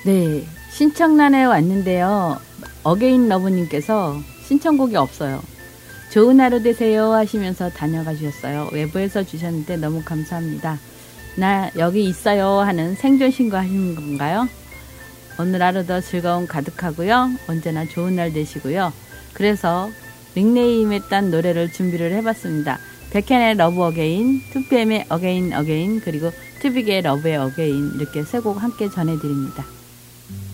네, 신청란에 왔는데요. 어게인 러브님께서 신청곡이 없어요. 좋은 하루 되세요 하시면서 다녀가 주셨어요. 외부에서 주셨는데 너무 감사합니다. 나 여기 있어요 하는 생존 신고 하시는 건가요? 오늘 하루도 즐거움 가득하고요. 언제나 좋은 날 되시고요. 그래서 닉네임에 딴 노래를 준비를 해봤습니다. 백현의 러브 어게인, 2PM의 어게인 어게인, 그리고 투빅의 러브의 어게인, 이렇게 세 곡 함께 전해드립니다.